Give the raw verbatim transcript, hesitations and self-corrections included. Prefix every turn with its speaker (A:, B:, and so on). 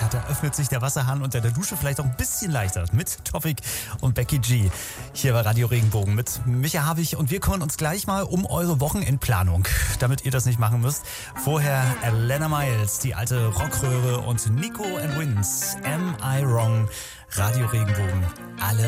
A: da öffnet sich der Wasserhahn unter der Dusche vielleicht auch ein bisschen leichter mit Topic und Becky G. Hier bei Radio Regenbogen mit Micha Havig und wir kümmern uns gleich mal um eure Wochenendplanung, damit ihr das nicht machen müsst. Vorher Alana Miles, die alte Rockröhre und Nico and Wins, Am I Wrong? Radio Regenbogen, alle